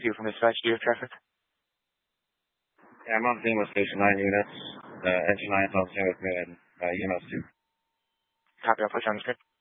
2 from dispatch. Do you have traffic? Yeah, I'm on scene with Station 9 units. Engine 9's on scene with me and UMS 2. Copy off. What sounds good.